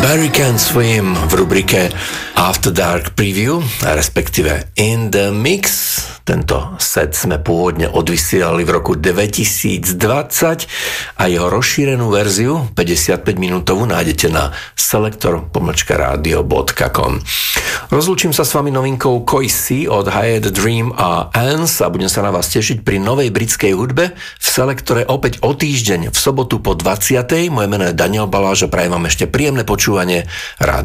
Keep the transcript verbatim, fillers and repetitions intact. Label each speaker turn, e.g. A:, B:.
A: American Swim v rubrike After Dark Preview, respektíve In the Mix. Tento set sme pôvodne odvysielali v roku dvetisícdvadsať a jeho rozšírenú verziu päťdesiatpäť minútovú nájdete na selektor pomlčka radio bodka com. Rozlúčim sa s vami novinkou Koisi od Hyatt Dream a Ans a budem sa na vás tešiť pri novej britskej hudbe v selektore opäť o týždeň v sobotu po dvadsiatej. Moje meno je Daniel Baláž a prajem vám ešte príjemné počúvanie Rádia